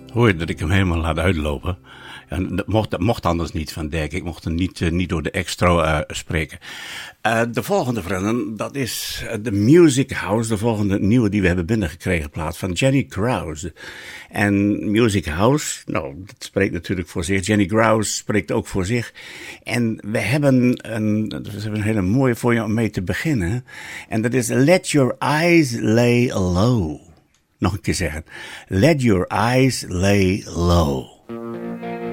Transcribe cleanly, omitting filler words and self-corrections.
Hoor je dat ik hem helemaal laat uitlopen? Ja, dat mocht anders niet van Dirk. Ik mocht hem niet door de extra spreken. De volgende, vrienden, dat is de Music House. De volgende nieuwe die we hebben binnengekregen plaat van Jenny Krause. En Music House, nou, dat spreekt natuurlijk voor zich. Jenny Krause spreekt ook voor zich. En we hebben een hele mooie voor je om mee te beginnen. En dat is Let Your Eyes Lay Low. Nog een keer zeggen. Let your eyes lay low.